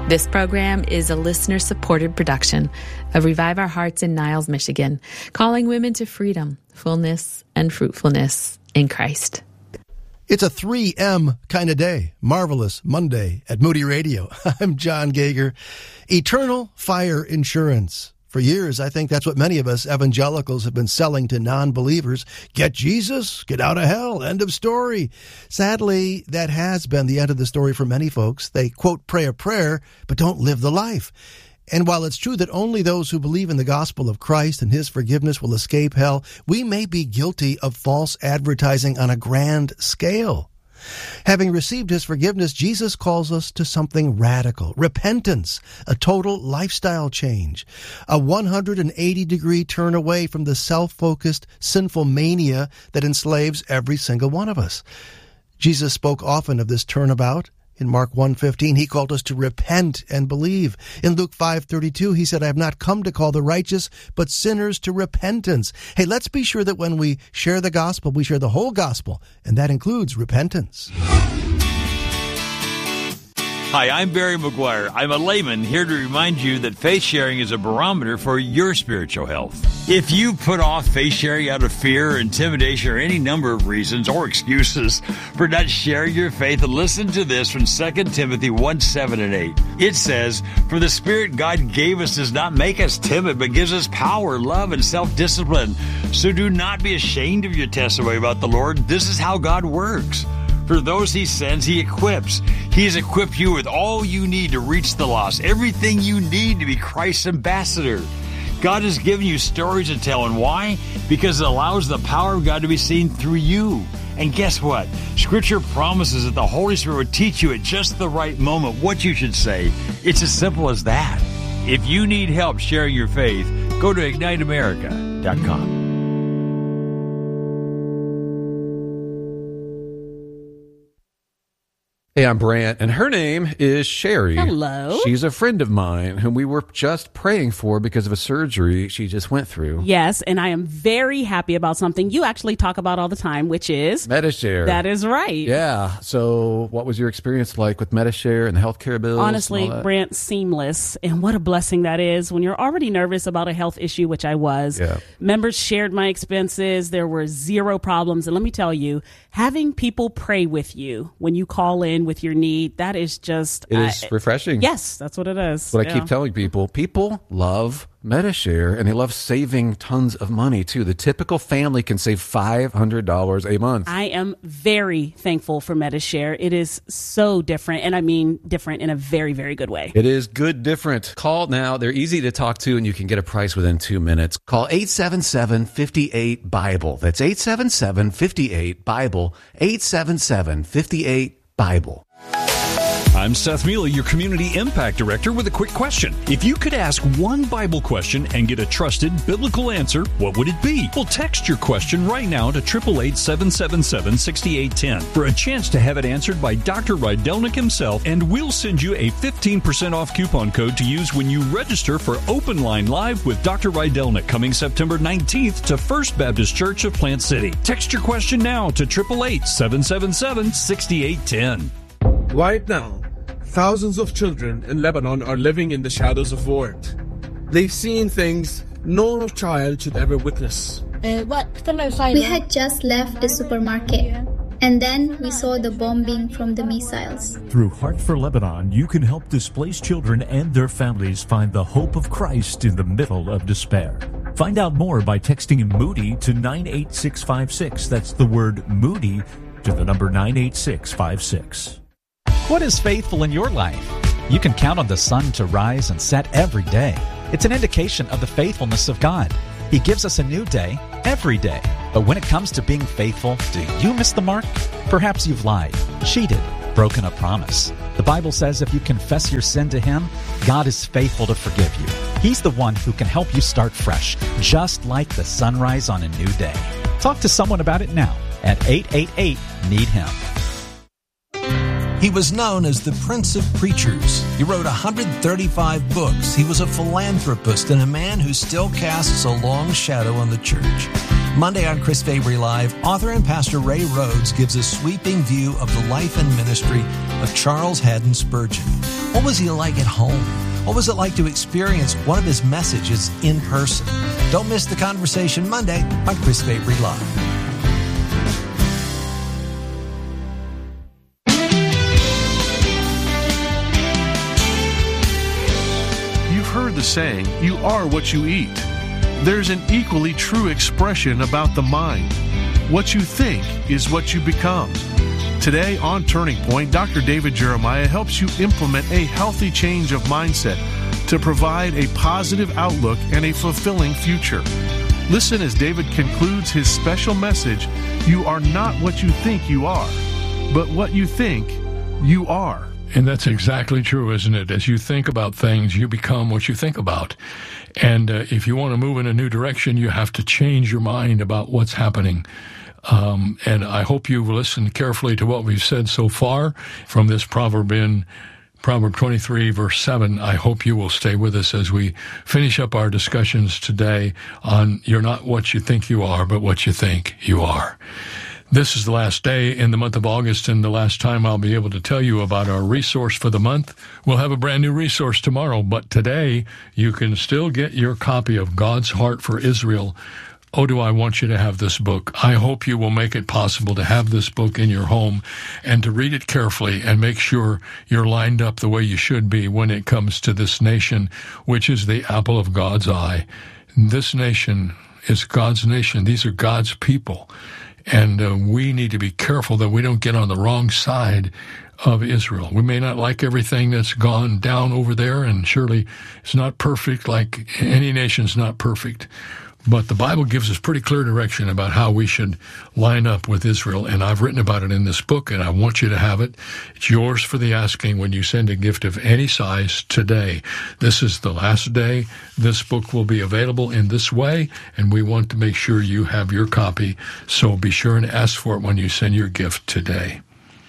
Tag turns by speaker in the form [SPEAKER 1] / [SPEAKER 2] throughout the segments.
[SPEAKER 1] This program is a listener-supported production of Revive Our Hearts in Niles, Michigan, calling women to freedom, fullness, and fruitfulness in Christ.
[SPEAKER 2] It's a 3M kind of day. Marvelous Monday at Moody Radio. I'm John Gager. Eternal Fire Insurance. For years, I think that's what many of us evangelicals have been selling to non-believers. Get Jesus, get out of hell, end of story. Sadly, that has been the end of the story for many folks. They, quote, pray a prayer, but don't live the life. And while it's true that only those who believe in the gospel of Christ and his forgiveness will escape hell, we may be guilty of false advertising on a grand scale. Having received his forgiveness, Jesus calls us to something radical, repentance, a total lifestyle change, a 180-degree turn away from the self-focused, sinful mania that enslaves every single one of us. Jesus spoke often of this turnabout. In Mark 1:15, he called us to repent and believe. In Luke 5:32, he said, I have not come to call the righteous, but sinners to repentance. Hey, let's be sure that when we share the gospel, we share the whole gospel, and that includes repentance.
[SPEAKER 3] Hi, I'm Barry McGuire. I'm a layman here to remind you that faith sharing is a barometer for your spiritual health. If you put off faith sharing out of fear or intimidation or any number of reasons or excuses for not sharing your faith, listen to this from 2 Timothy 1:7 and 8. It says, For the Spirit God gave us does not make us timid, but gives us power, love, and self-discipline. So do not be ashamed of your testimony about the Lord. This is how God works. For those he sends, he equips. He has equipped you with all you need to reach the lost, everything you need to be Christ's ambassador. God has given you stories to tell, and why? Because it allows the power of God to be seen through you. And guess what? Scripture promises that the Holy Spirit will teach you at just the right moment what you should say. It's as simple as that. If you need help sharing your faith, go to IgniteAmerica.com.
[SPEAKER 4] Hey, I'm Brant, and her name is Sherry.
[SPEAKER 5] Hello.
[SPEAKER 4] She's a friend of mine whom we were just praying for because of a surgery she just went through.
[SPEAKER 5] Yes, and I am very happy about something you actually talk about all the time, which is
[SPEAKER 4] Medi-Share.
[SPEAKER 5] That is right.
[SPEAKER 4] Yeah. So what was your experience like with Medi-Share and the healthcare bills?
[SPEAKER 5] Honestly, Brant, seamless. And what a blessing that is when you're already nervous about a health issue, which I was.
[SPEAKER 4] Yeah.
[SPEAKER 5] Members shared my expenses. There were zero problems. And let me tell you, having people pray with you when you call in with your need, that is just...
[SPEAKER 4] It is refreshing.
[SPEAKER 5] Yes, that's what it is.
[SPEAKER 4] What I keep telling people. People love Medi-Share, and they love saving tons of money, too. The typical family can save $500 a month.
[SPEAKER 5] I am very thankful for Medi-Share. It is so different, and I mean different in a very, very good way.
[SPEAKER 4] It is good different. Call now. They're easy to talk to, and you can get a price within 2 minutes. Call 877-58-BIBLE. That's 877-58-BIBLE. 877-58-BIBLE.
[SPEAKER 6] I'm Seth Mealy, your Community Impact Director, with a quick question. If you could ask one Bible question and get a trusted biblical answer, what would it be? Well, text your question right now to 888-777-6810 for a chance to have it answered by Dr. Rydelnik himself, and we'll send you a 15% off coupon code to use when you register for Open Line Live with Dr. Rydelnik coming September 19th to First Baptist Church of Plant City. Text your question now to 888-777-6810.
[SPEAKER 7] Right now, thousands of children in Lebanon are living in the shadows of war. They've seen things no child should ever witness.
[SPEAKER 8] We had just left the supermarket, and then we saw the bombing from the missiles.
[SPEAKER 9] Through Heart for Lebanon, you can help displaced children and their families find the hope of Christ in the middle of despair. Find out more by texting Moody to 98656. That's the word Moody to the number 98656.
[SPEAKER 10] What is faithful in your life? You can count on the sun to rise and set every day. It's an indication of the faithfulness of God. He gives us a new day every day. But when it comes to being faithful, do you miss the mark? Perhaps you've lied, cheated, broken a promise. The Bible says if you confess your sin to Him, God is faithful to forgive you. He's the one who can help you start fresh, just like the sunrise on a new day. Talk to someone about it now at 888-NEED-HIM.
[SPEAKER 11] He was known as the Prince of Preachers. He wrote 135 books. He was a philanthropist and a man who still casts a long shadow on the church. Monday on Chris Fabry Live, author and pastor Ray Rhodes gives a sweeping view of the life and ministry of Charles Haddon Spurgeon. What was he like at home? What was it like to experience one of his messages in person? Don't miss the conversation Monday on Chris Fabry Live.
[SPEAKER 12] You've heard the saying, you are what you eat. There's an equally true expression about the mind. What you think is what you become. Today on Turning Point, Dr. David Jeremiah helps you implement a healthy change of mindset to provide a positive outlook and a fulfilling future. Listen as David concludes his special message, You are not what you think you are, but what you think you are.
[SPEAKER 13] And that's exactly true, isn't it? As you think about things, you become what you think about. And if you want to move in a new direction, you have to change your mind about what's happening. And I hope you've listened carefully to what we've said so far from this proverb in Proverb 23, verse 7. I hope you will stay with us as we finish up our discussions today on you're not what you think you are, but what you think you are. This is the last day in the month of August and the last time I'll be able to tell you about our resource for the month. We'll have a brand new resource tomorrow, but today you can still get your copy of God's Heart for Israel. Oh, do I want you to have this book. I hope you will make it possible to have this book in your home and to read it carefully and make sure you're lined up the way you should be when it comes to this nation, which is the apple of God's eye. This nation is God's nation. These are God's people. And we need to be careful that we don't get on the wrong side of Israel. We may not like everything that's gone down over there, and surely it's not perfect, like any nation's not perfect. But the Bible gives us pretty clear direction about how we should line up with Israel, and I've written about it in this book, and I want you to have it. It's yours for the asking when you send a gift of any size today. This is the last day. This book will be available in this way, and we want to make sure you have your copy, so be sure and ask for it when you send your gift today.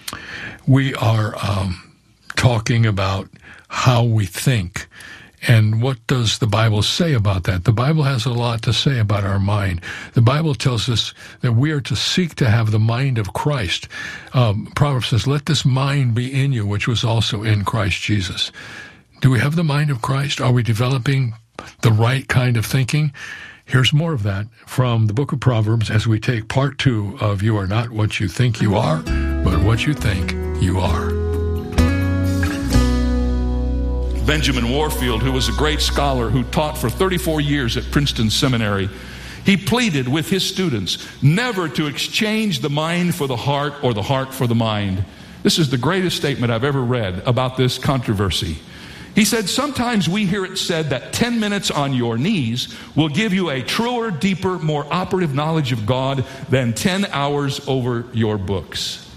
[SPEAKER 13] We are talking about how we think. And what does the Bible say about that? The Bible has a lot to say about our mind. The Bible tells us that we are to seek to have the mind of Christ. Proverbs says, let this mind be in you, which was also in Christ Jesus. Do we have the mind of Christ? Are we developing the right kind of thinking? Here's more of that from the book of Proverbs as we take part 2 of You Are Not What You Think You Are, but What You Think You Are.
[SPEAKER 14] Benjamin Warfield, who was a great scholar who taught for 34 years at Princeton Seminary, he pleaded with his students never to exchange the mind for the heart or the heart for the mind. This is the greatest statement I've ever read about this controversy. He said, sometimes we hear it said that 10 minutes on your knees will give you a truer, deeper, more operative knowledge of God than 10 hours over your books.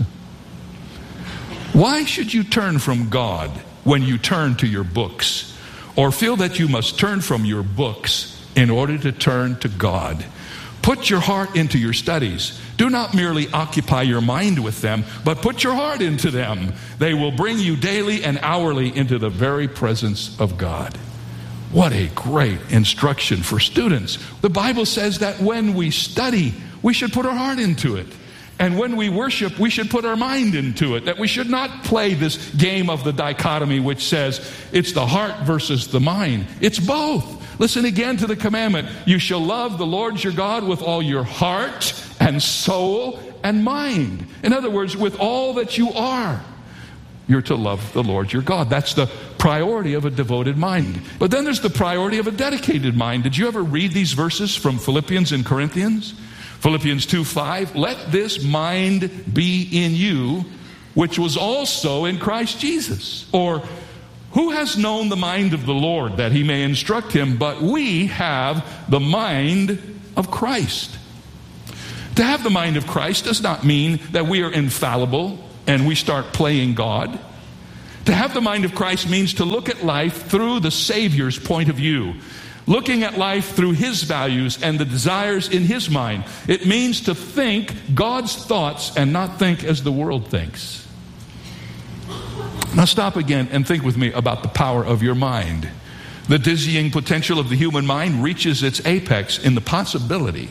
[SPEAKER 14] Why should you turn from God when you turn to your books, or feel that you must turn from your books in order to turn to God? Put your heart into your studies. Do not merely occupy your mind with them, but put your heart into them. They will bring you daily and hourly into the very presence of God. What a great instruction for students. The Bible says that when we study, we should put our heart into it. And when we worship, we should put our mind into it, that we should not play this game of the dichotomy which says it's the heart versus the mind. It's both. Listen again to the commandment. You shall love the Lord your God with all your heart and soul and mind. In other words, with all that you are, you're to love the Lord your God. That's the priority of a devoted mind. But then there's the priority of a dedicated mind. Did you ever read these verses from Philippians and Corinthians? Philippians 2:5, let this mind be in you, which was also in Christ Jesus. Or, who has known the mind of the Lord that he may instruct him? But we have the mind of Christ. To have the mind of Christ does not mean that we are infallible and we start playing God. To have the mind of Christ means to look at life through the Savior's point of view. Looking at life through his values and the desires in his mind. It means to think God's thoughts and not think as the world thinks. Now stop again and think with me about the power of your mind. The dizzying potential of the human mind reaches its apex in the possibility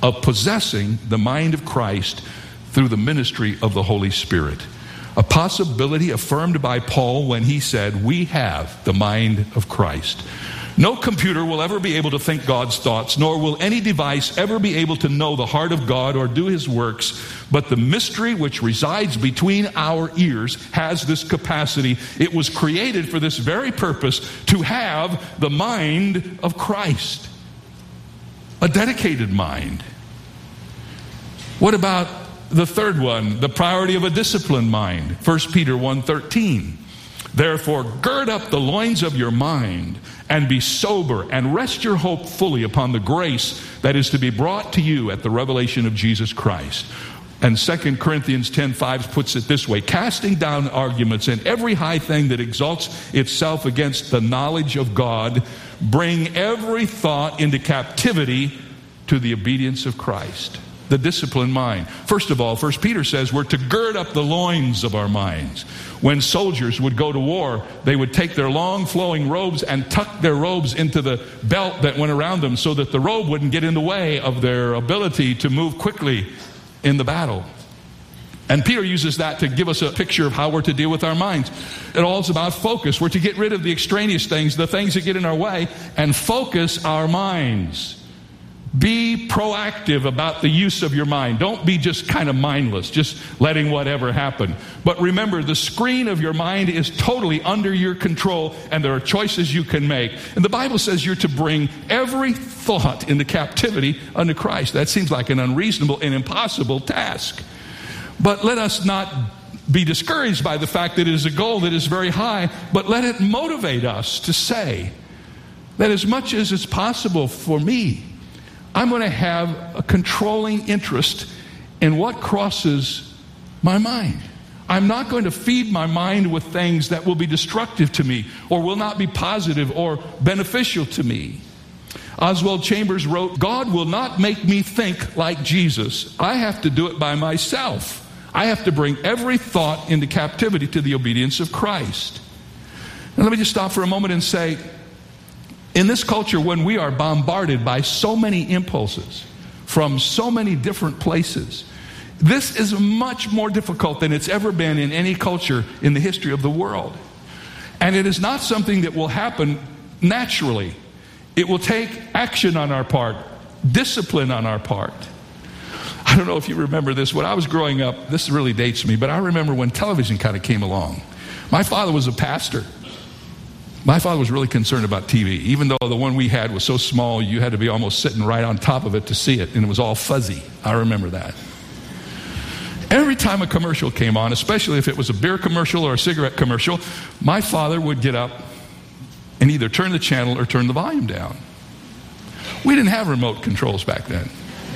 [SPEAKER 14] of possessing the mind of Christ through the ministry of the Holy Spirit. A possibility affirmed by Paul when he said, we have the mind of Christ. No computer will ever be able to think God's thoughts, nor will any device ever be able to know the heart of God or do his works, but the mystery which resides between our ears has this capacity. It was created for this very purpose, to have the mind of Christ. A dedicated mind. What about the third one, the priority of a disciplined mind? 1 Peter 1:13. Therefore, gird up the loins of your mind and be sober and rest your hope fully upon the grace that is to be brought to you at the revelation of Jesus Christ. And 2 Corinthians 10:5 puts it this way, casting down arguments and every high thing that exalts itself against the knowledge of God, bring every thought into captivity to the obedience of Christ. The disciplined mind. First of all, 1 Peter says we're to gird up the loins of our minds. When soldiers would go to war, they would take their long flowing robes and tuck their robes into the belt that went around them so that the robe wouldn't get in the way of their ability to move quickly in the battle. And Peter uses that to give us a picture of how we're to deal with our minds. It all is about focus. We're to get rid of the extraneous things, the things that get in our way, and focus our minds. Be proactive about the use of your mind. Don't be just kind of mindless, just letting whatever happen. But remember, the screen of your mind is totally under your control, and there are choices you can make. And the Bible says you're to bring every thought into captivity unto Christ. That seems like an unreasonable and impossible task. But let us not be discouraged by the fact that it is a goal that is very high, but let it motivate us to say that as much as it's possible for me, I'm going to have a controlling interest in what crosses my mind. I'm not going to feed my mind with things that will be destructive to me or will not be positive or beneficial to me. Oswald Chambers wrote, God will not make me think like Jesus. I have to do it by myself. I have to bring every thought into captivity to the obedience of Christ. Now let me just stop for a moment and say, in this culture, when we are bombarded by so many impulses from so many different places, this is much more difficult than it's ever been in any culture in the history of the world. And it is not something that will happen naturally. It will take action on our part, discipline on our part. I don't know if you remember this. When I was growing up, this really dates me, but I remember when television kind of came along. My father was a pastor. My father was really concerned about TV, even though the one we had was so small, you had to be almost sitting right on top of it to see it, and it was all fuzzy. I remember that. Every time a commercial came on, especially if it was a beer commercial or a cigarette commercial, my father would get up and either turn the channel or turn the volume down. We didn't have remote controls back then.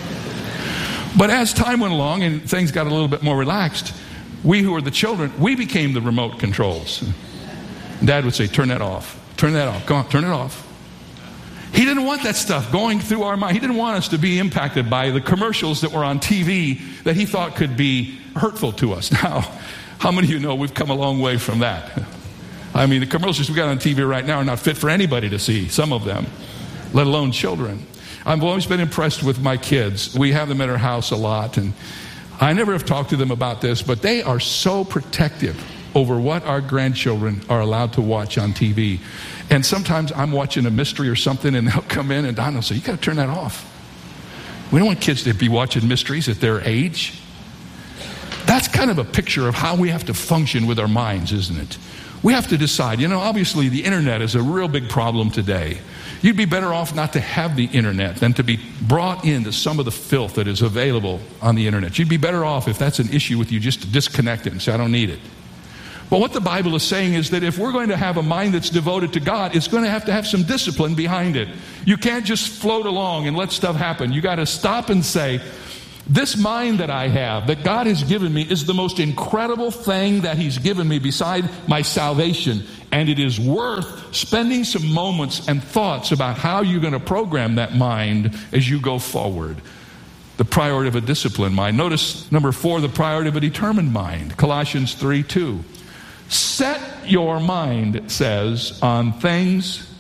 [SPEAKER 14] But as time went along and things got a little bit more relaxed, we who were the children, we became the remote controls. Dad would say, turn that off. Turn that off. Come on, turn it off. He didn't want that stuff going through our mind. He didn't want us to be impacted by the commercials that were on TV that he thought could be hurtful to us. Now, how many of you know we've come a long way from that? I mean, the commercials we got on TV right now are not fit for anybody to see, some of them, let alone children. I've always been impressed with my kids. We have them at our house a lot, and I never have talked to them about this, but they are so protective over what our grandchildren are allowed to watch on TV. And sometimes I'm watching a mystery or something, and they'll come in, and Don will say, you got to turn that off. We don't want kids to be watching mysteries at their age. That's kind of a picture of how we have to function with our minds, isn't it? We have to decide, obviously the internet is a real big problem today. You'd be better off not to have the internet than to be brought into some of the filth that is available on the internet. You'd be better off, if that's an issue with you, just to disconnect it and say, I don't need it. But what the Bible is saying is that if we're going to have a mind that's devoted to God, it's going to have some discipline behind it. You can't just float along and let stuff happen. You got to stop and say, this mind that I have, that God has given me, is the most incredible thing that He's given me beside my salvation. And it is worth spending some moments and thoughts about how you're going to program that mind as you go forward. The priority of a disciplined mind. Notice number 4, the priority of a determined mind. Colossians 3:2. Set your mind, it says, on things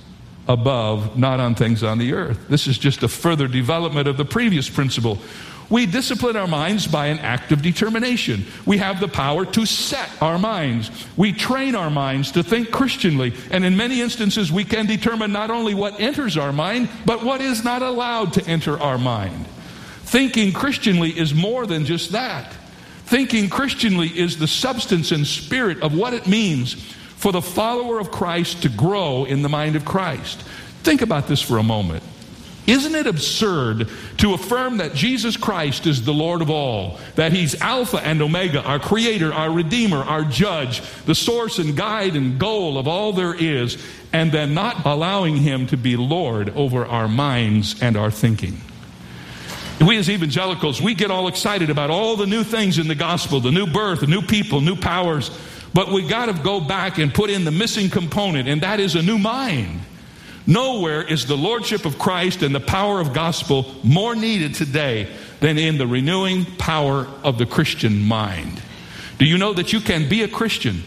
[SPEAKER 14] above, not on things on the earth. This is just a further development of the previous principle. We discipline our minds by an act of determination. We have the power to set our minds. We train our minds to think Christianly. And in many instances, we can determine not only what enters our mind, but what is not allowed to enter our mind. Thinking Christianly is more than just that. Thinking Christianly is the substance and spirit of what it means for the follower of Christ to grow in the mind of Christ. Think about this for a moment. Isn't it absurd to affirm that Jesus Christ is the Lord of all, that He's Alpha and Omega, our Creator, our Redeemer, our Judge, the source and guide and goal of all there is, and then not allowing Him to be Lord over our minds and our thinking? We as evangelicals, we get all excited about all the new things in the gospel, the new birth, the new people, new powers, but we got to go back and put in the missing component, and that is a new mind. Nowhere is the lordship of Christ and the power of gospel more needed today than in the renewing power of the Christian mind. Do you know that you can be a Christian,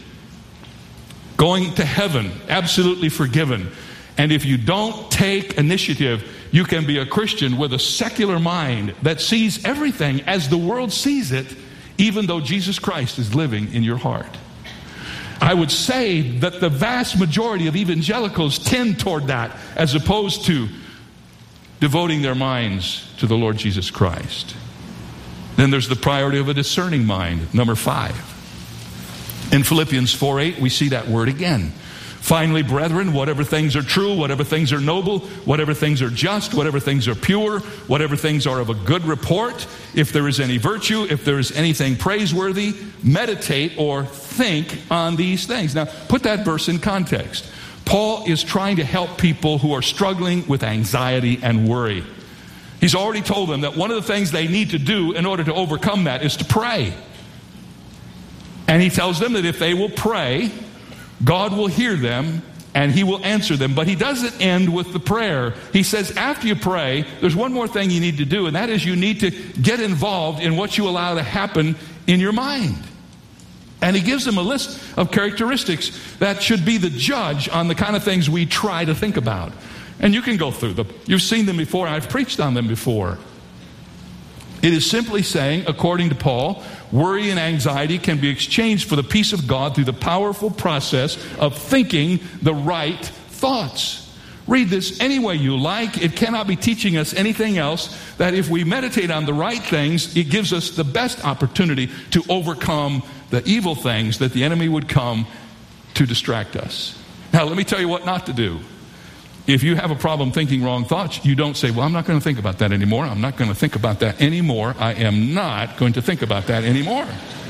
[SPEAKER 14] going to heaven, absolutely forgiven, and if you don't take initiative, you can be a Christian with a secular mind that sees everything as the world sees it, even though Jesus Christ is living in your heart? I would say that the vast majority of evangelicals tend toward that, as opposed to devoting their minds to the Lord Jesus Christ. Then there's the priority of a discerning mind, number 5. In Philippians 4:8, we see that word again. Finally, brethren, whatever things are true, whatever things are noble, whatever things are just, whatever things are pure, whatever things are of a good report, if there is any virtue, if there is anything praiseworthy, meditate or think on these things. Now, put that verse in context. Paul is trying to help people who are struggling with anxiety and worry. He's already told them that one of the things they need to do in order to overcome that is to pray. And he tells them that if they will pray, God will hear them and He will answer them. But he doesn't end with the prayer. He says after you pray, there's one more thing you need to do, and that is you need to get involved in what you allow to happen in your mind. And he gives them a list of characteristics that should be the judge on the kind of things we try to think about. And you can go through them. You've seen them before. I've preached on them before. It is simply saying, according to Paul, worry and anxiety can be exchanged for the peace of God through the powerful process of thinking the right thoughts. Read this any way you like. It cannot be teaching us anything else. That if we meditate on the right things, it gives us the best opportunity to overcome the evil things that the enemy would come to distract us. Now, let me tell you what not to do. If you have a problem thinking wrong thoughts, you don't say, well, I'm not going to think about that anymore. I'm not going to think about that anymore. I am not going to think about that anymore.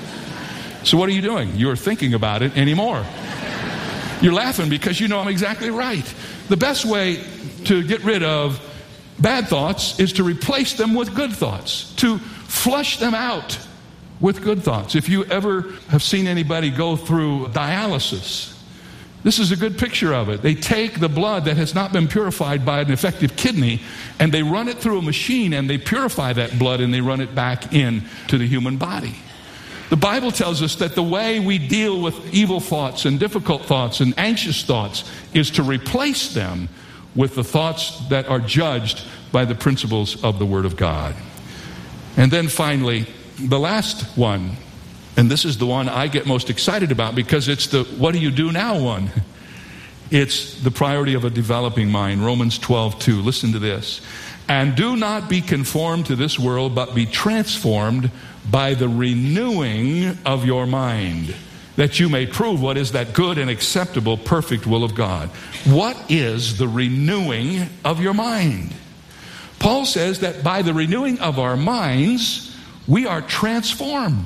[SPEAKER 14] So what are you doing? You're thinking about it anymore. You're laughing because you know I'm exactly right. The best way to get rid of bad thoughts is to replace them with good thoughts, to flush them out with good thoughts. If you ever have seen anybody go through dialysis, this is a good picture of it. They take the blood that has not been purified by an effective kidney and they run it through a machine and they purify that blood and they run it back into the human body. The Bible tells us that the way we deal with evil thoughts and difficult thoughts and anxious thoughts is to replace them with the thoughts that are judged by the principles of the Word of God. And then finally, the last one, and this is the one I get most excited about because it's the what do you do now one. It's the priority of a developing mind. Romans 12:2. Listen to this. And do not be conformed to this world, but be transformed by the renewing of your mind, that you may prove what is that good and acceptable, perfect will of God. What is the renewing of your mind? Paul says that by the renewing of our minds, we are transformed.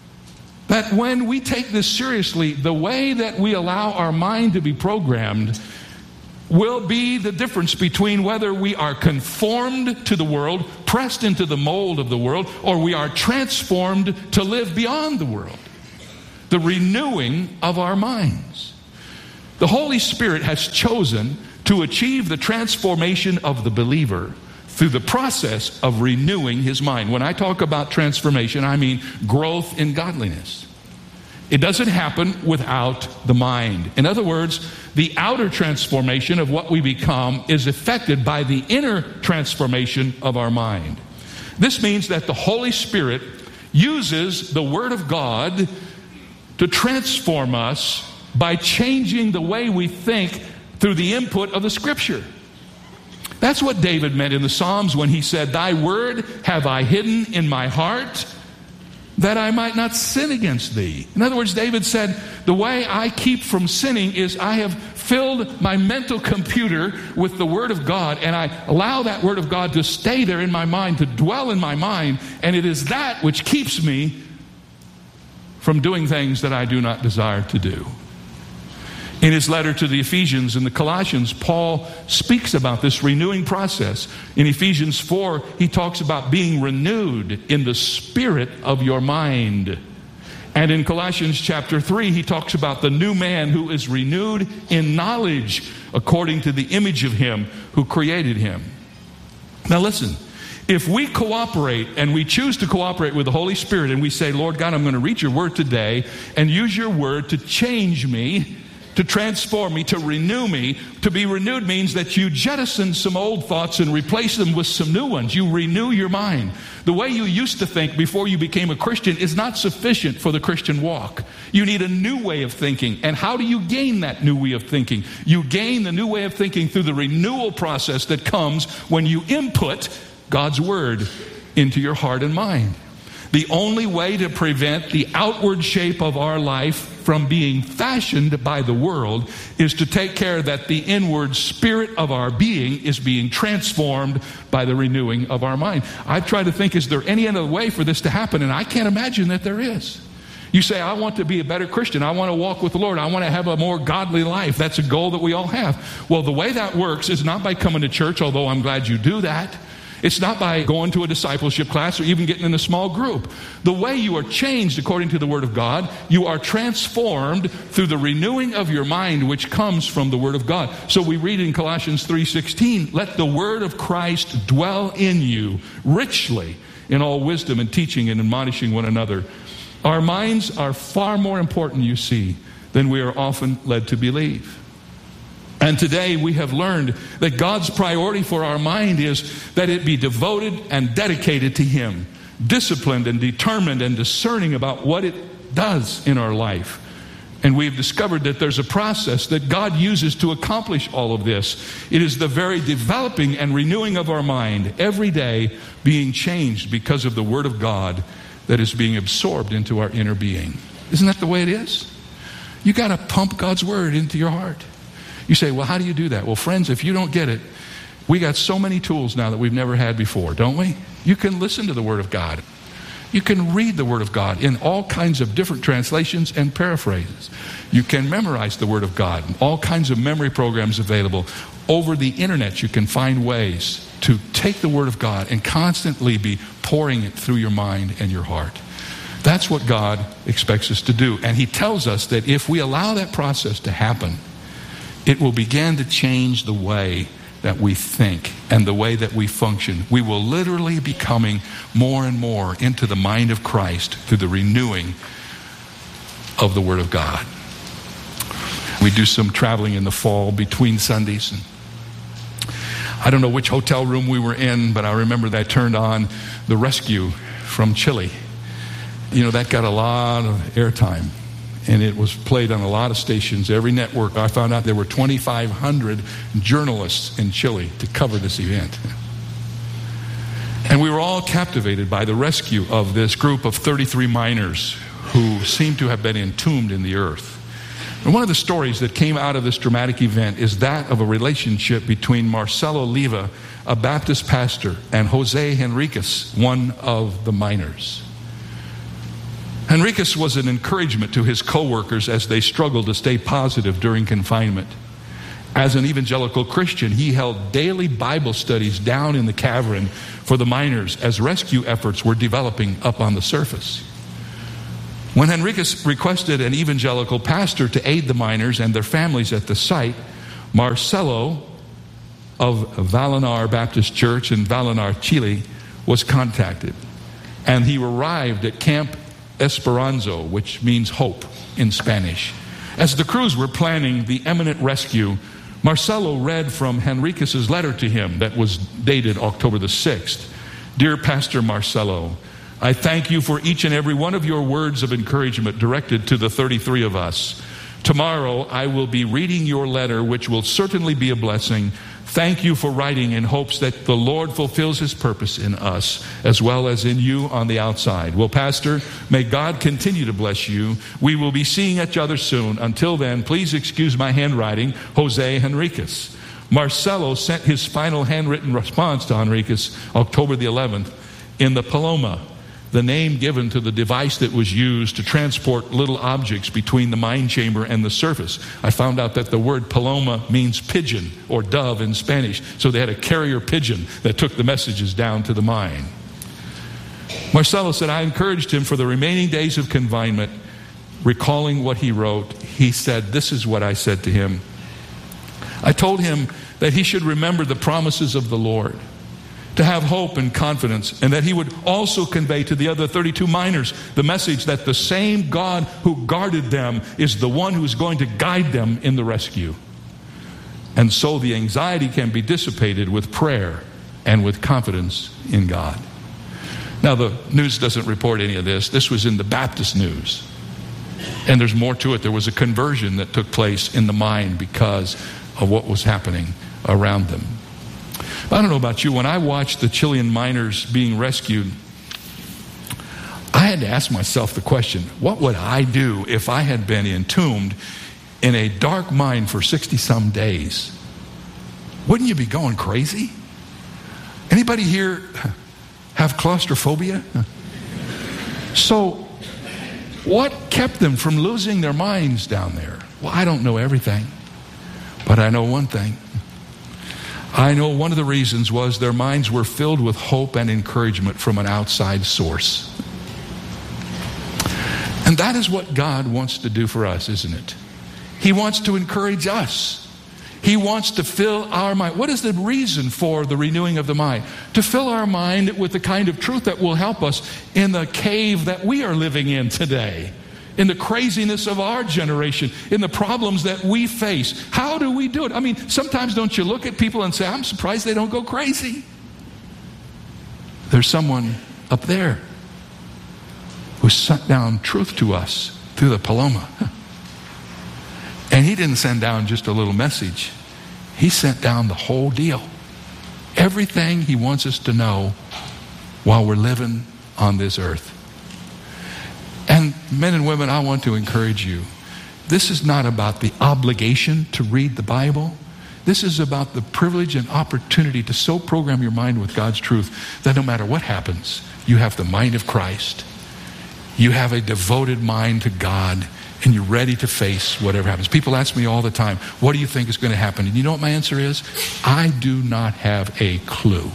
[SPEAKER 14] That when we take this seriously, the way that we allow our mind to be programmed will be the difference between whether we are conformed to the world, pressed into the mold of the world, or we are transformed to live beyond the world. The renewing of our minds. The Holy Spirit has chosen to achieve the transformation of the believer through the process of renewing his mind. When I talk about transformation, I mean growth in godliness. It doesn't happen without the mind. In other words, the outer transformation of what we become is affected by the inner transformation of our mind. This means that the Holy Spirit uses the Word of God to transform us by changing the way we think through the input of the Scripture. That's what David meant in the Psalms when he said, "Thy word have I hidden in my heart, that I might not sin against thee." In other words, David said, the way I keep from sinning is I have filled my mental computer with the Word of God, and I allow that Word of God to stay there in my mind, to dwell in my mind, and it is that which keeps me from doing things that I do not desire to do. In his letter to the Ephesians and the Colossians, Paul speaks about this renewing process. In Ephesians 4, he talks about being renewed in the spirit of your mind. And in Colossians chapter 3, he talks about the new man who is renewed in knowledge according to the image of him who created him. Now listen, if we cooperate and we choose to cooperate with the Holy Spirit and we say, "Lord God, I'm going to read your word today and use your word to change me, to transform me, to renew me." To be renewed means that you jettison some old thoughts and replace them with some new ones. You renew your mind. The way you used to think before you became a Christian is not sufficient for the Christian walk. You need a new way of thinking. And how do you gain that new way of thinking? You gain the new way of thinking through the renewal process that comes when you input God's word into your heart and mind. The only way to prevent the outward shape of our life from being fashioned by the world is to take care that the inward spirit of our being is being transformed by the renewing of our mind. I've tried to think, is there any other way for this to happen? And I can't imagine that there is. You say, "I want to be a better Christian. I want to walk with the Lord. I want to have a more godly life." That's a goal that we all have. Well, the way that works is not by coming to church, although I'm glad you do that. It's not by going to a discipleship class or even getting in a small group. The way you are changed according to the Word of God, you are transformed through the renewing of your mind, which comes from the Word of God. So we read in Colossians 3:16, "Let the Word of Christ dwell in you richly in all wisdom and teaching and admonishing one another." Our minds are far more important, you see, than we are often led to believe. And today we have learned that God's priority for our mind is that it be devoted and dedicated to Him, disciplined and determined and discerning about what it does in our life. And we've discovered that there's a process that God uses to accomplish all of this. It is the very developing and renewing of our mind, every day being changed because of the Word of God that is being absorbed into our inner being. Isn't that the way it is? You got to pump God's Word into your heart. You say, "Well, how do you do that?" Well, friends, if you don't get it, we got so many tools now that we've never had before, don't we? You can listen to the Word of God. You can read the Word of God in all kinds of different translations and paraphrases. You can memorize the Word of God. All kinds of memory programs available. Over the internet, you can find ways to take the Word of God and constantly be pouring it through your mind and your heart. That's what God expects us to do. And He tells us that if we allow that process to happen, it will begin to change the way that we think and the way that we function. We will literally be coming more and more into the mind of Christ through the renewing of the Word of God. We do some traveling in the fall between Sundays. And I don't know which hotel room we were in, but I remember that turned on The Rescue from Chile. You know, that got a lot of airtime. And it was played on a lot of stations, every network. I found out there were 2,500 journalists in Chile to cover this event. And we were all captivated by the rescue of this group of 33 miners who seemed to have been entombed in the earth. And one of the stories that came out of this dramatic event is that of a relationship between Marcelo Leiva, a Baptist pastor, and Jose Henriquez, one of the miners. Henriquez was an encouragement to his co-workers as they struggled to stay positive during confinement. As an evangelical Christian, he held daily Bible studies down in the cavern for the miners as rescue efforts were developing up on the surface. When Henriquez requested an evangelical pastor to aid the miners and their families at the site, Marcelo of Vallenar Baptist Church in Vallenar, Chile, was contacted. And he arrived at Camp Esperanzo, which means hope in Spanish. As the crews were planning the imminent rescue, Marcelo read from Henriquez's letter to him that was dated October the 6th. Dear Pastor Marcelo, I thank you for each and every one of your words of encouragement directed to the 33 of us. Tomorrow I will be reading your letter, which will certainly be a blessing. Thank you for writing in hopes that the Lord fulfills His purpose in us as well as in you on the outside. Well, Pastor, may God continue to bless you. We will be seeing each other soon. Until then, please excuse my handwriting, Jose Henriquez. Marcelo sent his final handwritten response to Henriquez October the 11th in the Paloma, the name given to the device that was used to transport little objects between the mine chamber and the surface. I found out that the word Paloma means pigeon or dove in Spanish, so they had a carrier pigeon that took the messages down to the mine. Marcelo said, I encouraged him for the remaining days of confinement. Recalling what he wrote, he said, this is what I said to him. I told him that he should remember the promises of the Lord, to have hope and confidence, and that he would also convey to the other 32 miners the message that the same God who guarded them is the one who is going to guide them in the rescue. And so the anxiety can be dissipated with prayer and with confidence in God. Now, the news doesn't report any of this. This was in the Baptist News. And there's more to it. There was a conversion that took place in the mine because of what was happening around them. I don't know about you, when I watched the Chilean miners being rescued, I had to ask myself the question, what would I do if I had been entombed in a dark mine for 60-some days? Wouldn't you be going crazy? Anybody here have claustrophobia? So, what kept them from losing their minds down there? Well, I don't know everything, but I know one thing. I know one of the reasons was their minds were filled with hope and encouragement from an outside source. And that is what God wants to do for us, isn't it? He wants to encourage us. He wants to fill our mind. What is the reason for the renewing of the mind? To fill our mind with the kind of truth that will help us in the cave that we are living in today, in the craziness of our generation, in the problems that we face. How do we do it? I mean, sometimes don't you look at people and say, I'm surprised they don't go crazy. There's someone up there who sent down truth to us through the Paloma. And he didn't send down just a little message. He sent down the whole deal. Everything he wants us to know while we're living on this earth. And men and women, I want to encourage you. This is not about the obligation to read the Bible. This is about the privilege and opportunity to so program your mind with God's truth that no matter what happens, you have the mind of Christ. You have a devoted mind to God, and you're ready to face whatever happens. People ask me all the time, what do you think is going to happen? And you know what my answer is? I do not have a clue.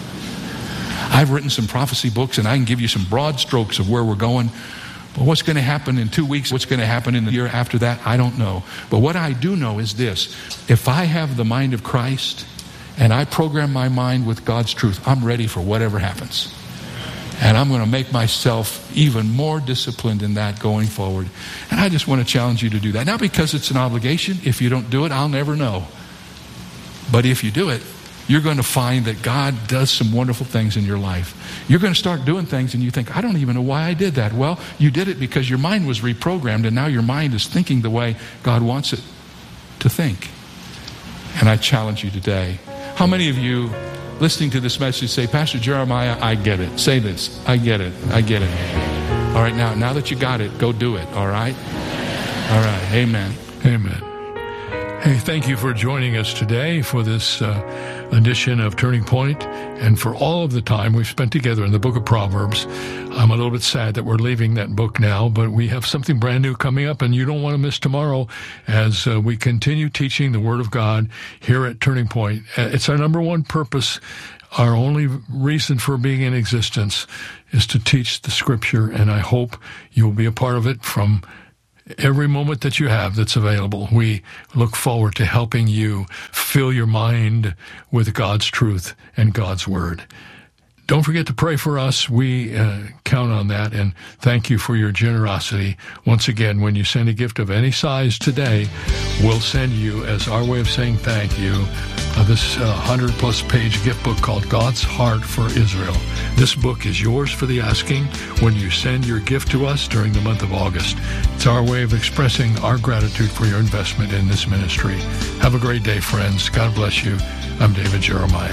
[SPEAKER 14] I've written some prophecy books, and I can give you some broad strokes of where we're going. But what's going to happen in 2 weeks, what's going to happen in the year after that, I don't know. But what I do know is this. If I have the mind of Christ and I program my mind with God's truth, I'm ready for whatever happens. And I'm going to make myself even more disciplined in that going forward. And I just want to challenge you to do that. Not because it's an obligation. If you don't do it, I'll never know. But if you do it, you're going to find that God does some wonderful things in your life. You're going to start doing things and you think, I don't even know why I did that. Well, you did it because your mind was reprogrammed, and now your mind is thinking the way God wants it to think. And I challenge you today. How many of you listening to this message say, Pastor Jeremiah, I get it. Say this, I get it. I get it. All right, now that you got it, go do it. All right? All right. Amen.
[SPEAKER 13] Amen. Hey, thank you for joining us today for this edition of Turning Point, and for all of the time we've spent together in the book of Proverbs. I'm a little bit sad that we're leaving that book now, but we have something brand new coming up, and you don't want to miss tomorrow as we continue teaching the Word of God here at Turning Point. It's our number one purpose. Our only reason for being in existence is to teach the Scripture, and I hope you'll be a part of it from every moment that you have that's available. We look forward to helping you fill your mind with God's truth and God's Word. don't forget to pray for us. We count on that, and thank you for your generosity. Once again, when you send a gift of any size today, we'll send you, as our way of saying thank you, this 100-plus page gift book called God's Heart for Israel. This book is yours for the asking when you send your gift to us during the month of August. It's our way of expressing our gratitude for your investment in this ministry. Have a great day, friends. God bless you. I'm David Jeremiah.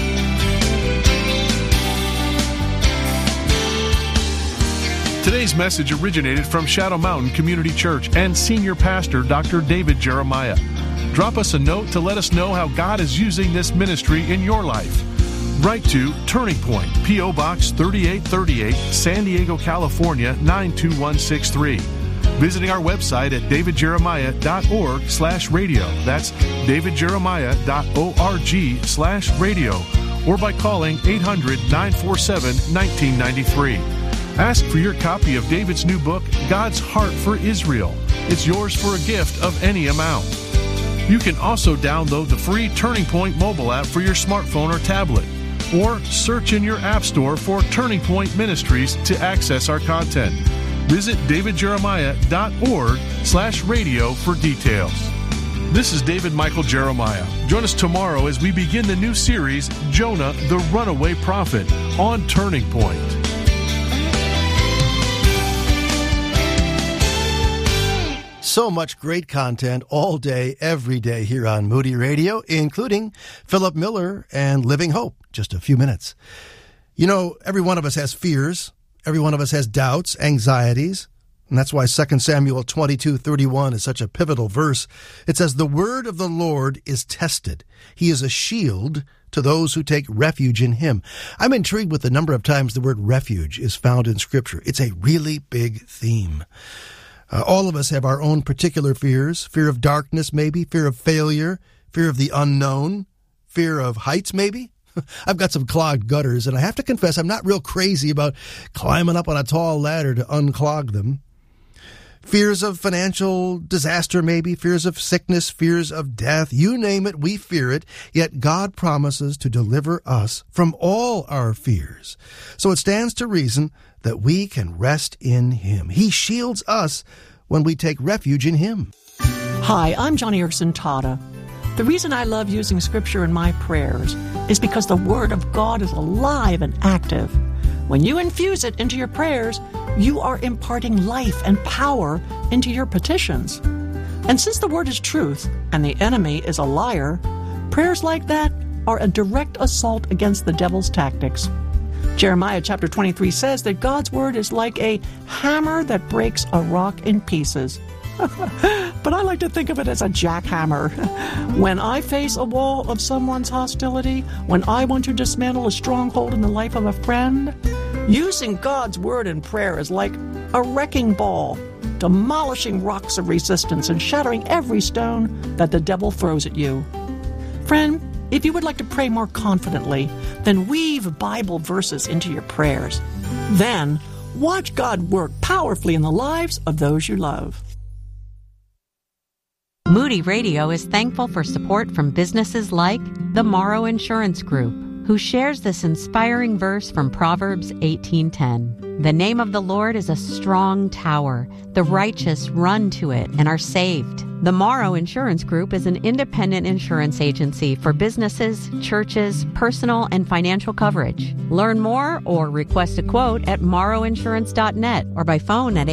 [SPEAKER 12] Today's message originated from Shadow Mountain Community Church and Senior Pastor Dr. David Jeremiah. Drop us a note to let us know how God is using this ministry in your life. Write to Turning Point, P.O. Box 3838, San Diego, California 92163. Visiting our website at davidjeremiah.org/radio. That's davidjeremiah.org/radio. Or by calling 800-947-1993. Ask for your copy of David's new book, God's Heart for Israel. It's yours for a gift of any amount. You can also download the free Turning Point mobile app for your smartphone or tablet, or search in your app store for Turning Point Ministries to access our content. Visit davidjeremiah.org/radio for details. This is David Michael Jeremiah. Join us tomorrow as we begin the new series, Jonah, the Runaway Prophet, on Turning Point.
[SPEAKER 2] So much great content all day, every day here on Moody Radio, including Philip Miller and Living Hope. Just a few minutes. You know, every one of us has fears. Every one of us has doubts, anxieties. And that's why 2 Samuel 22:31 is such a pivotal verse. It says, "The word of the Lord is tested. He is a shield to those who take refuge in him." I'm intrigued with the number of times the word refuge is found in Scripture. It's a really big theme. All of us have our own particular fears. Fear of darkness, maybe. Fear of failure. Fear of the unknown. Fear of heights, maybe. I've got some clogged gutters, and I have to confess I'm not real crazy about climbing up on a tall ladder to unclog them. Fears of financial disaster, maybe. Fears of sickness. Fears of death. You name it, we fear it. Yet God promises to deliver us from all our fears. So it stands to reason that we can rest in him. He shields us when we take refuge in him.
[SPEAKER 15] Hi, I'm Johnny Erson Tata. The reason I love using Scripture in my prayers is because the Word of God is alive and active. When you infuse it into your prayers, you are imparting life and power into your petitions. And since the Word is truth and the enemy is a liar, prayers like that are a direct assault against the devil's tactics. Jeremiah chapter 23 says that God's word is like a hammer that breaks a rock in pieces. But I like to think of it as a jackhammer. When I face a wall of someone's hostility, when I want to dismantle a stronghold in the life of a friend, using God's word in prayer is like a wrecking ball, demolishing rocks of resistance and shattering every stone that the devil throws at you. Friend, if you would like to pray more confidently, then weave Bible verses into your prayers. Then, watch God work powerfully in the lives of those you love.
[SPEAKER 16] Moody Radio is thankful for support from businesses like the Morrow Insurance Group, who shares this inspiring verse from Proverbs 18:10. The name of the Lord is a strong tower. The righteous run to it and are saved. The Morrow Insurance Group is an independent insurance agency for businesses, churches, personal and financial coverage. Learn more or request a quote at morrowinsurance.net or by phone at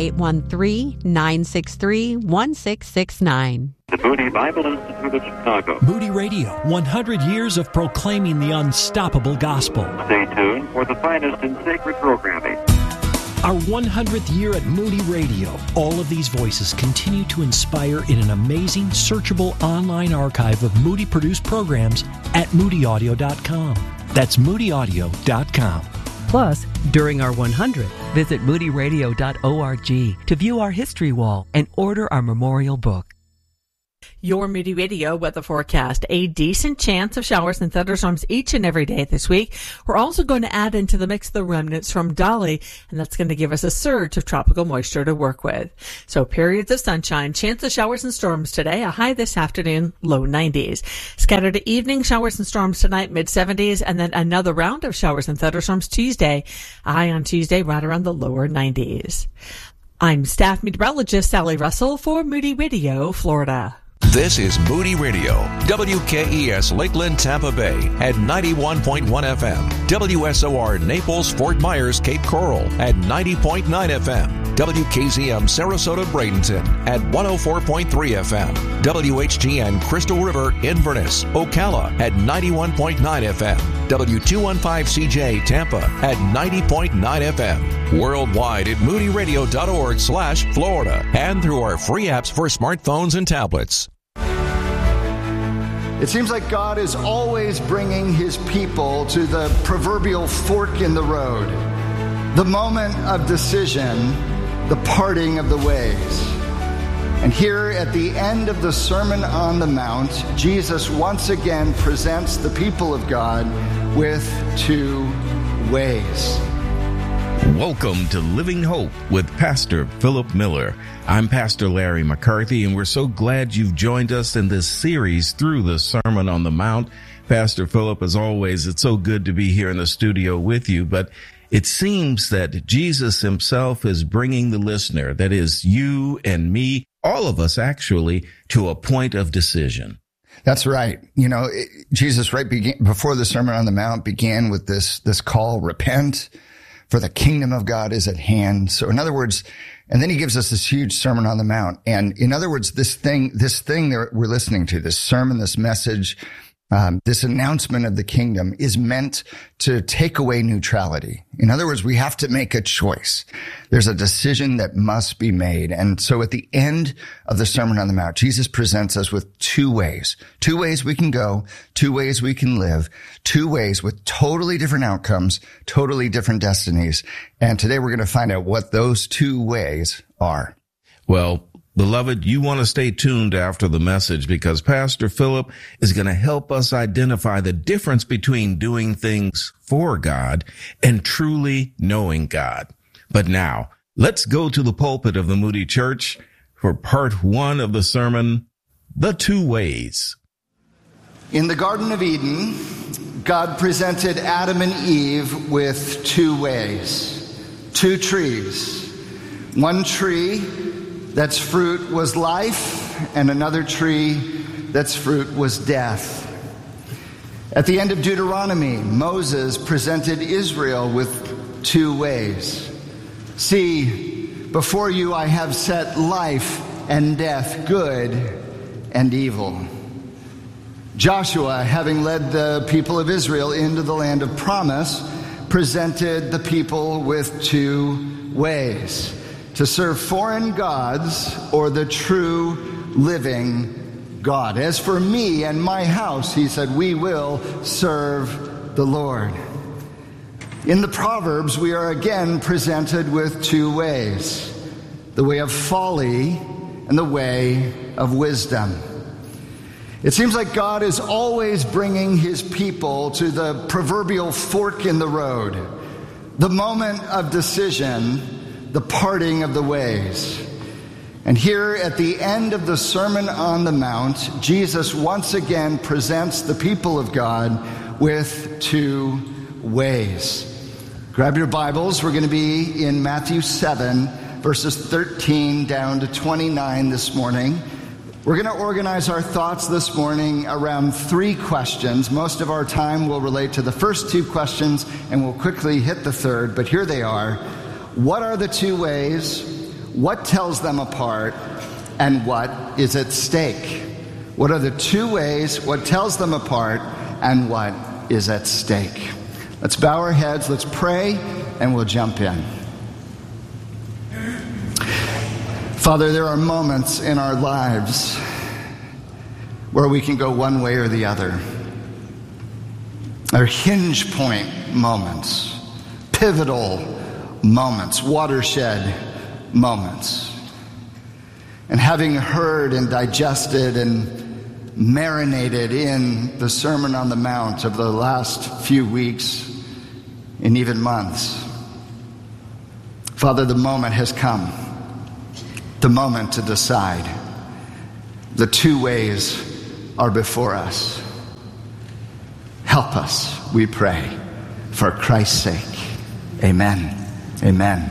[SPEAKER 16] 813-963-1669.
[SPEAKER 17] The Moody Bible Institute of Chicago.
[SPEAKER 9] Moody Radio, 100 years of proclaiming the unstoppable gospel.
[SPEAKER 17] Stay tuned for the finest in sacred programming.
[SPEAKER 9] Our 100th year at Moody Radio. All of these voices continue to inspire in an amazing, searchable online archive of Moody-produced programs at moodyaudio.com. That's moodyaudio.com.
[SPEAKER 18] Plus, during our 100th, visit moodyradio.org to view our history wall and order our memorial book.
[SPEAKER 15] Your Moody Radio weather forecast. A decent chance of showers and thunderstorms each and every day this week. We're also going to add into the mix the remnants from Dolly, and that's going to give us a surge of tropical moisture to work with. So periods of sunshine, chance of showers and storms today, a high this afternoon, low 90s. Scattered evening showers and storms tonight, mid 70s, and then another round of showers and thunderstorms Tuesday, a high on Tuesday right around the lower 90s. I'm staff meteorologist Sally Russell for Moody Radio, Florida.
[SPEAKER 19] This is Moody Radio, WKES Lakeland, Tampa Bay at 91.1 FM, WSOR Naples, Fort Myers, Cape Coral at 90.9 FM, WKZM Sarasota, Bradenton at 104.3 FM, WHGN Crystal River, Inverness, Ocala at 91.9 FM, W215CJ Tampa at 90.9 FM, worldwide at moodyradio.org/Florida, and through our free apps for smartphones and tablets.
[SPEAKER 20] It seems like God is always bringing his people to the proverbial fork in the road, the moment of decision, the parting of the ways. And here at the end of the Sermon on the Mount, Jesus once again presents the people of God with two ways.
[SPEAKER 21] Welcome to Living Hope with Pastor Philip Miller. I'm Pastor Larry McCarthy, and we're so glad you've joined us in this series through the Sermon on the Mount. Pastor Philip, as always, it's so good to be here in the studio with you, but it seems that Jesus himself is bringing the listener, that is you and me, all of us actually, to a point of decision.
[SPEAKER 20] That's right. You know, Jesus before the Sermon on the Mount began with this call, repent, for the kingdom of God is at hand. So in other words, and then he gives us this huge Sermon on the Mount. And in other words, this thing that we're listening to, this sermon, this message, this announcement of the kingdom is meant to take away neutrality. In other words, we have to make a choice. There's a decision that must be made. And so at the end of the Sermon on the Mount, Jesus presents us with two ways we can go, two ways we can live, two ways with totally different outcomes, totally different destinies. And today we're going to find out what those two ways are.
[SPEAKER 21] Well, beloved, you want to stay tuned after the message because Pastor Philip is going to help us identify the difference between doing things for God and truly knowing God. But now, let's go to the pulpit of the Moody Church for part one of the sermon, The Two Ways.
[SPEAKER 20] In the Garden of Eden, God presented Adam and Eve with two ways, two trees. One tree that's fruit was life, and another tree that's fruit was death. At the end of Deuteronomy, Moses presented Israel with two ways. See, before you I have set life and death, good and evil. Joshua, having led the people of Israel into the land of promise, presented the people with two ways: to serve foreign gods or the true living God. As for me and my house, he said, we will serve the Lord. In the Proverbs, we are again presented with two ways: the way of folly and the way of wisdom. It seems like God is always bringing his people to the proverbial fork in the road, the moment of decision, the parting of the ways. And here at the end of the Sermon on the Mount, Jesus once again presents the people of God with two ways. Grab your Bibles. We're going to be in Matthew 7, verses 13 down to 29 this morning. We're going to organize our thoughts this morning around three questions. Most of our time will relate to the first two questions, and we'll quickly hit the third, but here they are. What are the two ways? What tells them apart? And what is at stake? What are the two ways? What tells them apart? And what is at stake? Let's bow our heads, let's pray, and we'll jump in. Father, there are moments in our lives where we can go one way or the other. They're hinge point moments, pivotal moments, watershed moments. And having heard and digested and marinated in the Sermon on the Mount of the last few weeks and even months, Father, the moment has come. The moment to decide. The two ways are before us. Help us, we pray, for Christ's sake. Amen. Amen.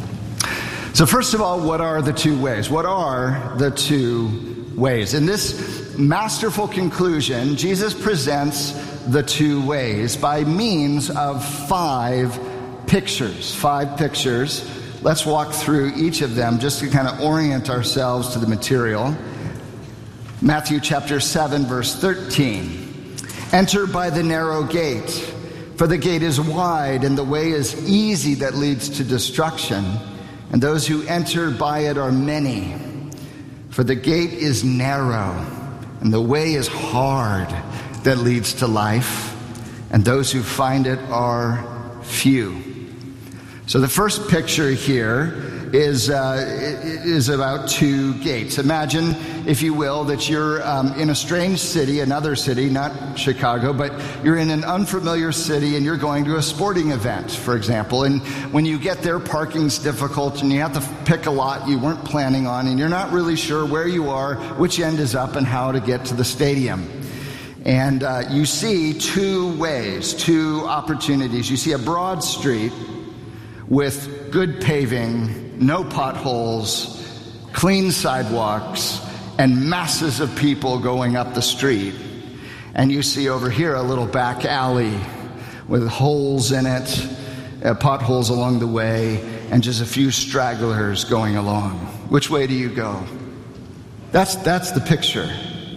[SPEAKER 20] So first of all, what are the two ways? What are the two ways? In this masterful conclusion, Jesus presents the two ways by means of five pictures. Five pictures. Let's walk through each of them just to kind of orient ourselves to the material. Matthew chapter 7, verse 13. Enter by the narrow gate, for the gate is wide and the way is easy that leads to destruction, and those who enter by it are many. For the gate is narrow and the way is hard that leads to life, and those who find it are few. So the first picture here is about two gates. Imagine, if you will, that you're in a strange city, another city, not Chicago, but you're in an unfamiliar city and you're going to a sporting event, for example. And when you get there, parking's difficult and you have to pick a lot you weren't planning on, and you're not really sure where you are, which end is up, and how to get to the stadium. And you see two ways, two opportunities. You see a broad street with good paving, no potholes, clean sidewalks, and masses of people going up the street. And you see over here a little back alley with holes in it, potholes along the way, and just a few stragglers going along. Which way do you go? That's the picture.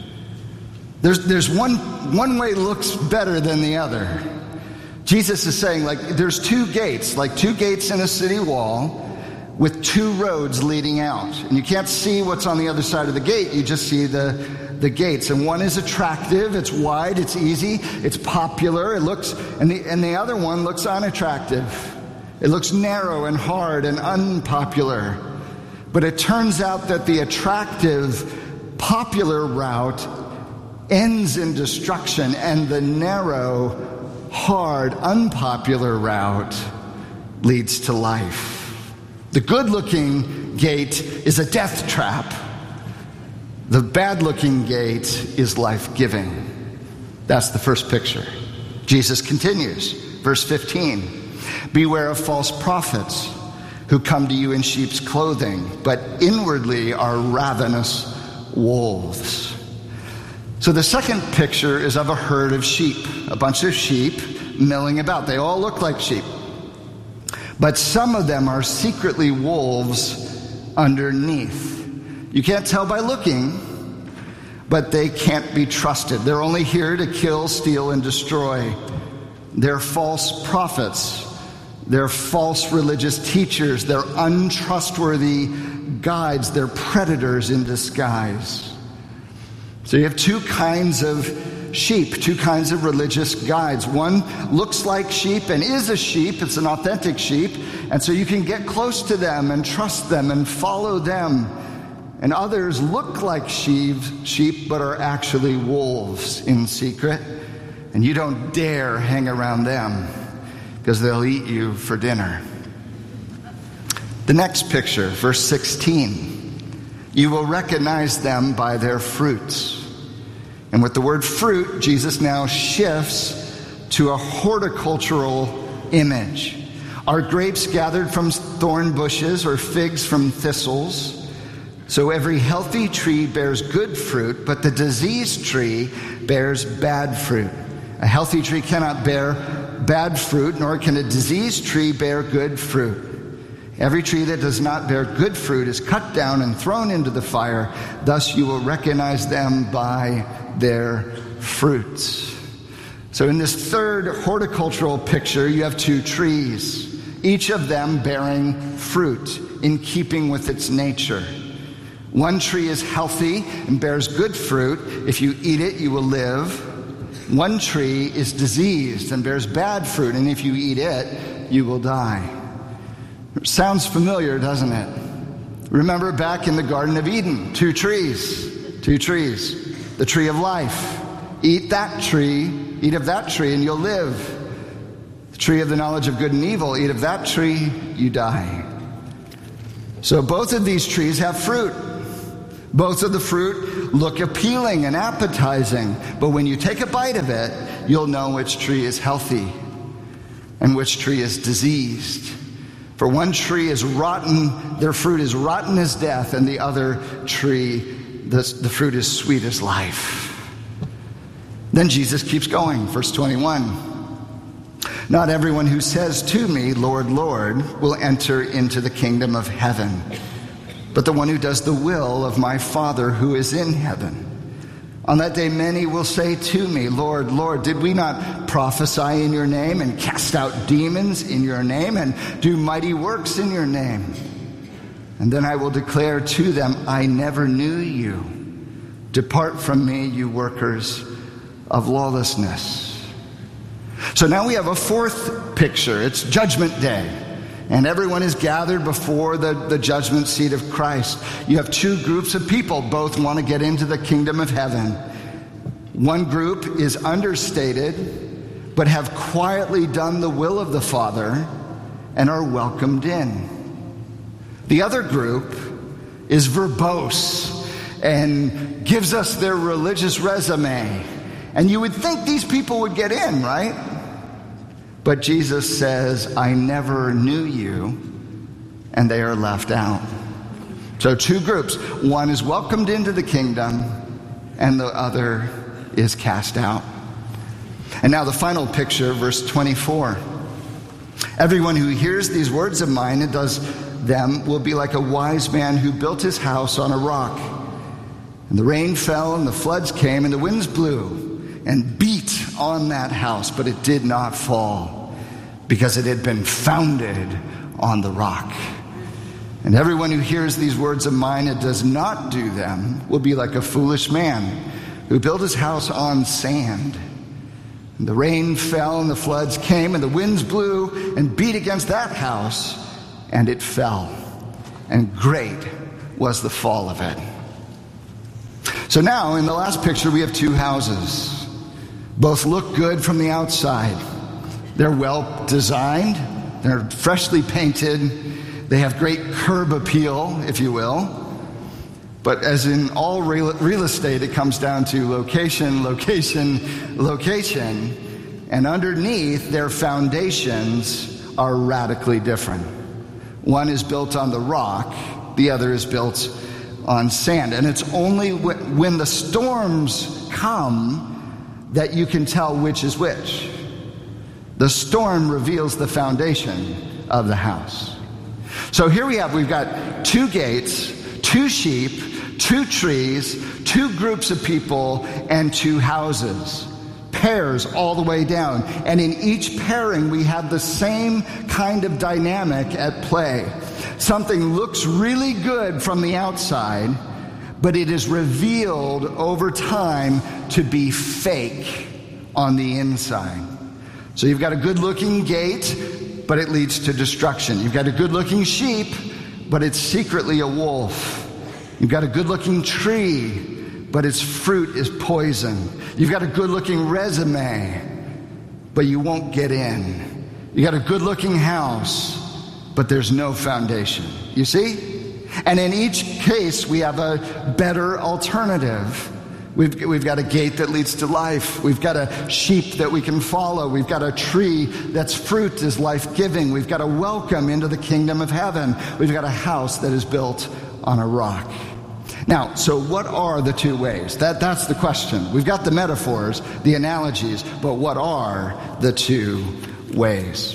[SPEAKER 20] There's one way looks better than the other. Jesus is saying, like, there's two gates, like two gates in a city wall with two roads leading out. And you can't see what's on the other side of the gate. You just see the gates. And one is attractive, it's wide, it's easy, it's popular, and the other one looks unattractive. It looks narrow and hard and unpopular. But it turns out that the attractive, popular route ends in destruction, and the narrow, hard, unpopular route leads to life. The good-looking gate is a death trap. The bad-looking gate is life-giving. That's the first picture. Jesus continues, verse 15. Beware of false prophets who come to you in sheep's clothing, but inwardly are ravenous wolves. So the second picture is of a herd of sheep, a bunch of sheep milling about. They all look like sheep. But some of them are secretly wolves underneath. You can't tell by looking, but they can't be trusted. They're only here to kill, steal, and destroy. They're false prophets. They're false religious teachers. They're untrustworthy guides. They're predators in disguise. So you have two kinds of sheep, two kinds of religious guides. One looks like sheep and is a sheep. It's an authentic sheep. And so you can get close to them and trust them and follow them. And others look like sheep, but are actually wolves in secret. And you don't dare hang around them because they'll eat you for dinner. The next picture, verse 16. You will recognize them by their fruits. And with the word fruit, Jesus now shifts to a horticultural image. Are grapes gathered from thorn bushes or figs from thistles? So every healthy tree bears good fruit, but the diseased tree bears bad fruit. A healthy tree cannot bear bad fruit, nor can a diseased tree bear good fruit. Every tree that does not bear good fruit is cut down and thrown into the fire. Thus you will recognize them by their fruits. So in this third horticultural picture, you have two trees, each of them bearing fruit in keeping with its nature. One tree is healthy and bears good fruit. If you eat it, you will live. One tree is diseased and bears bad fruit, and if you eat it, you will die. Sounds familiar, doesn't it? Remember back in the Garden of Eden, two trees. The tree of life. Eat that tree, eat of that tree, and you'll live. The tree of the knowledge of good and evil, eat of that tree, you die. So both of these trees have fruit. Both of the fruit look appealing and appetizing, but when you take a bite of it, you'll know which tree is healthy and which tree is diseased. For one tree is rotten, their fruit is rotten as death, and the other tree, the fruit is sweet as life. Then Jesus keeps going, verse 21. Not everyone who says to me, Lord, Lord, will enter into the kingdom of heaven, but the one who does the will of my Father who is in heaven. On that day many will say to me, Lord, Lord, did we not prophesy in your name and cast out demons in your name and do mighty works in your name? And then I will declare to them, I never knew you. Depart from me, you workers of lawlessness. So now we have a fourth picture. It's Judgment Day. And everyone is gathered before the judgment seat of Christ. You have two groups of people. Both want to get into the kingdom of heaven. One group is understated, but have quietly done the will of the Father and are welcomed in. The other group is verbose and gives us their religious resume. And you would think these people would get in, right? But Jesus says, I never knew you, and they are left out. So two groups. One is welcomed into the kingdom, and the other is cast out. And now the final picture, verse 24. Everyone who hears these words of mine and does them will be like a wise man who built his house on a rock. And the rain fell, and the floods came, and the winds blew and beat on that house, but it did not fall, because it had been founded on the rock. And everyone who hears these words of mine and does not do them will be like a foolish man who built his house on sand. And the rain fell, and the floods came, and the winds blew and beat against that house, and it fell. And great was the fall of it. So now, in the last picture, we have two houses. Both look good from the outside. They're well designed. They're freshly painted. They have great curb appeal, if you will. But as in all real estate, it comes down to location, location, location. And underneath, their foundations are radically different. One is built on the rock. The other is built on sand. And it's only when the storms come that you can tell which is which. The storm reveals the foundation of the house. So here we've got two gates, two sheep, two trees, two groups of people, and two houses. Pairs all the way down. And in each pairing, we have the same kind of dynamic at play. Something looks really good from the outside, but it is revealed over time to be fake on the inside. So you've got a good-looking gate, but it leads to destruction. You've got a good-looking sheep, but it's secretly a wolf. You've got a good-looking tree, but its fruit is poison. You've got a good-looking resume, but you won't get in. You got a good-looking house, but there's no foundation. You see? And in each case, we have a better alternative. We've got a gate that leads to life. We've got a sheep that we can follow. We've got a tree that's fruit is life-giving. We've got a welcome into the kingdom of heaven. We've got a house that is built on a rock. Now, so what are the two ways? That's the question. We've got the metaphors, the analogies, but what are the two ways?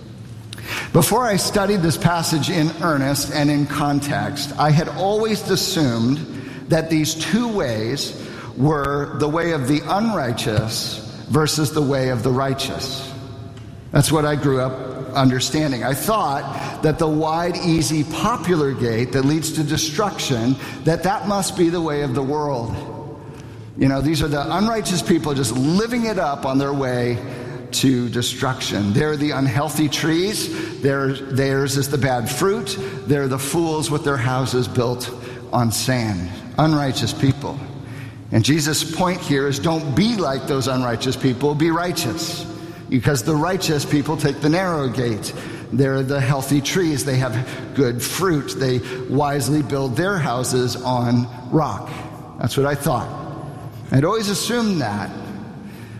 [SPEAKER 20] Before I studied this passage in earnest and in context, I had always assumed that these two ways were the way of the unrighteous versus the way of the righteous. That's what I grew up understanding. I thought that the wide, easy, popular gate that leads to destruction, that must be the way of the world. You know, these are the unrighteous people just living it up on their way to destruction. They're the unhealthy trees. Theirs is the bad fruit. They're the fools with their houses built on sand. Unrighteous people. And Jesus' point here is don't be like those unrighteous people. Be righteous. Because the righteous people take the narrow gate. They're the healthy trees. They have good fruit. They wisely build their houses on rock. That's what I thought. I'd always assumed that.